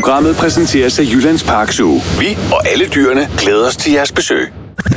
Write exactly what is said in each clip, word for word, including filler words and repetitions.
Programmet præsenteres af Jyllands Park Zoo. Vi og alle dyrene glæder os til jeres besøg.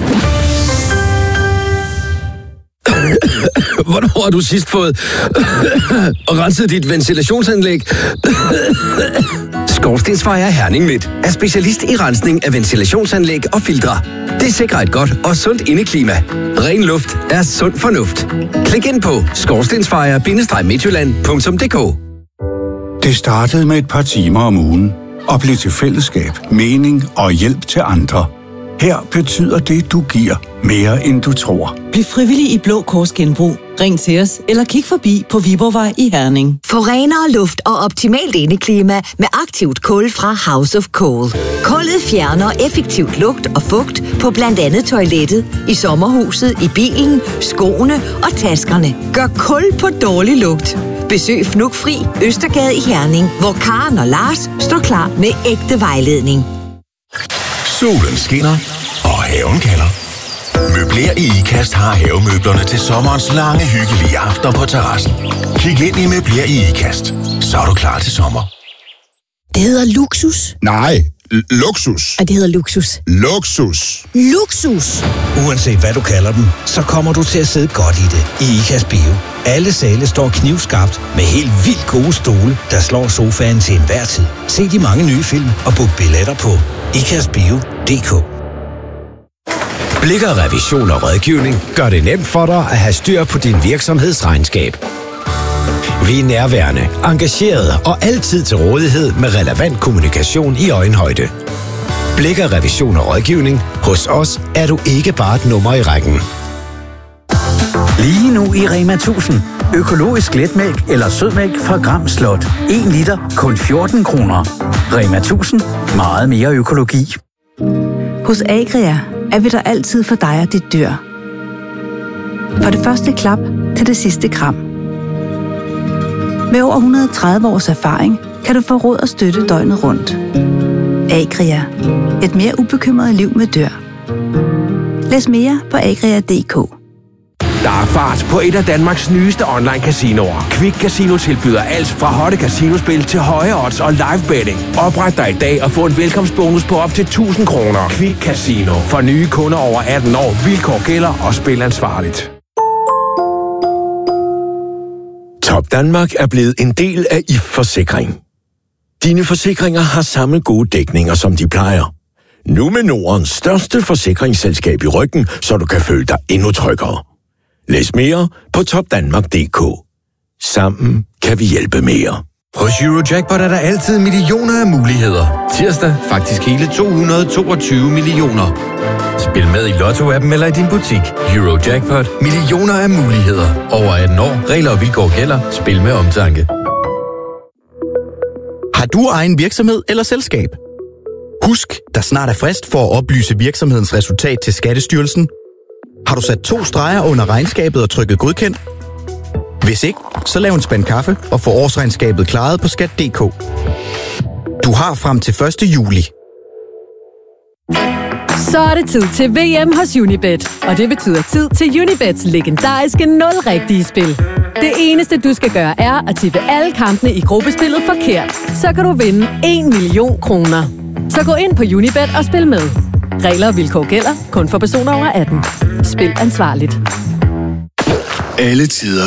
Hvornår har du sidst fået og renset dit ventilationsanlæg? Skorstensfejer Herning Midt er specialist i rensning af ventilationsanlæg og filtre. Det sikrer et godt og sundt indeklima. Ren luft er sund fornuft. Klik ind på skorstensfejer bindestreg midtjylland punktum d k. Det startede med et par timer om ugen og blev til fællesskab, mening og hjælp til andre. Her betyder det, du giver, mere end du tror. Bliv frivillig i Blå Kors Genbrug. Ring til os eller kig forbi på Viborgvej i Herning. Få renere luft og optimalt indeklima med aktivt kul fra House of Cool. Kullet fjerner effektivt lugt og fugt på blandt andet toilettet, i sommerhuset, i bilen, skoene og taskerne. Gør kul på dårlig lugt. Besøg Fnugfri Østergade i Herning, hvor Karen og Lars står klar med ægte vejledning. Solen skinner, og haven kalder. Møbler i IKAST har havemøblerne til sommerens lange, hyggelige aftener på terrassen. Kig ind i Møbler i IKAST, så er du klar til sommer. Det hedder luksus. Nej, luksus. Og det hedder luksus. Luksus. Luksus. Uanset hvad du kalder den, så kommer du til at sidde godt i det i IKAST Bio. Alle sale står knivskarpt med helt vildt gode stole, der slår sofaen til enhver tid. Se de mange nye film og book billetter på ikastbio punktum d k. Blik og revision og rådgivning gør det nemt for dig at have styr på din virksomhedsregnskab. Vi er nærværende, engagerede og altid til rådighed med relevant kommunikation i øjenhøjde. Blik og revision og rådgivning. Hos os er du ikke bare et nummer i rækken. Lige nu i Rema tusind. Økologisk letmælk eller sødmælk fra Gram Slot. en liter, kun fjorten kroner. Rema tusind. Meget mere økologi. Hos Agria er vi der altid for dig og dit dyr. For det første klap til det sidste kram. Med over et hundrede og tredive års erfaring kan du få råd og støtte døgnet rundt. Agria. Et mere ubekymret liv med dyr. Læs mere på agria punktum d k. Der er fart på et af Danmarks nyeste online-casinoer. Quick Casino tilbyder alt fra hotte casinospil til høje odds og live betting. Opret dig i dag og få en velkomstbonus på op til tusind kroner. Quick Casino. For nye kunder over atten år. Vilkår gælder og spil ansvarligt. Top Danmark er blevet en del af I F Forsikring. Dine forsikringer har samme gode dækninger, som de plejer. Nu med Nordens største forsikringsselskab i ryggen, så du kan føle dig endnu tryggere. Læs mere på top danmark punktum d k. Sammen kan vi hjælpe mere. Hos Eurojackpot er der altid millioner af muligheder. Tirsdag faktisk hele to hundrede og toogtyve millioner. Spil med i Lotto-appen eller i din butik. Eurojackpot. Millioner af muligheder. Over atten år. Regler og vilkår gælder. Spil med omtanke. Har du egen virksomhed eller selskab? Husk, der snart er frist for at oplyse virksomhedens resultat til Skattestyrelsen. Har du sat to streger under regnskabet og trykket godkendt? Hvis ikke, så lav en spand kaffe og få årsregnskabet klaret på skat punktum d k. Du har frem til første juli. Så er det tid til V M hos Unibet. Og det betyder tid til Unibets legendariske nul-rigtige spil. Det eneste, du skal gøre, er at tippe alle kampene i gruppespillet forkert. Så kan du vinde en million kroner. Så gå ind på Unibet og spil med. Regler og vilkår gælder kun for personer over atten. Spil ansvarligt. Alle tider